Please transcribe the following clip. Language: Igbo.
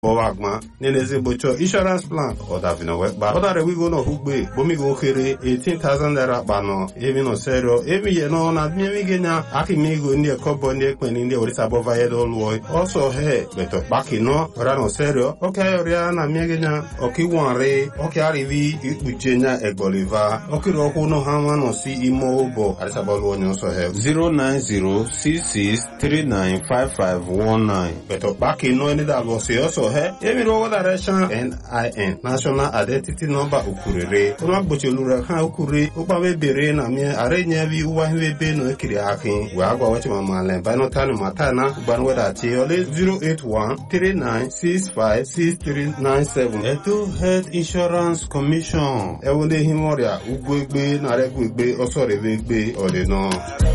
Bowagma, Neneze Bocho, insurance plan, or Davino Webba, other we go no Hugbe, Bomigo Kiri, 18,000 naira bano, even no serio, every year no, not Mimigena, Akimigo in the Cobonde, when in the Orisabo Vayedol Boy, also hey, better back in no, Rano serio, okay, Oriana Migena, okay, one ray, okay, Arivi, Ujena, Eboliva, okay, Roku no Haman or see Imo Bo, Arisabal one also have 09066395519, better back in no any that was also. Every over direction NIN National Identity Number Ukurere. Una bochulura ha ukuri upawe bere na mi arenya vi uwa hwebe no ekiriakin. We agwa wachi mamale by no tanu matana banwe da ti ole 08139656397. Eto Health Insurance Commission. Ewunde himoria ugwegbe na regwegbe osore wegbe ole no.